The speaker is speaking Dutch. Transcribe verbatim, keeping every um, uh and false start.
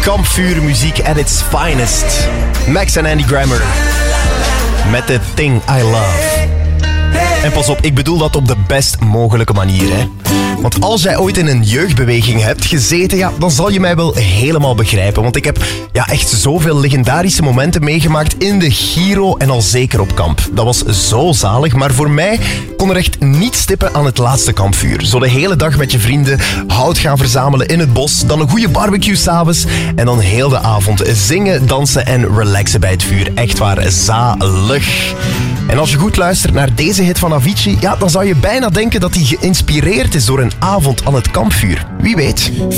Kampvuurmuziek at its finest. Max en Andy Grammer. Met The Thing I Love. En pas op, ik bedoel dat op de best mogelijke manier, hè. Want als jij ooit in een jeugdbeweging hebt gezeten, ja, dan zal je mij wel helemaal begrijpen. Want ik heb ja, echt zoveel legendarische momenten meegemaakt in de Giro en al zeker op kamp. Dat was zo zalig, maar voor mij kon er echt niets stippen aan het laatste kampvuur. Zo de hele dag met je vrienden hout gaan verzamelen in het bos, dan een goede barbecue s'avonds en dan heel de avond zingen, dansen en relaxen bij het vuur. Echt waar, zalig. En als je goed luistert naar deze hit van Avicii, ja, dan zou je bijna denken dat hij geïnspireerd is door een avond aan het kampvuur. Wie weet.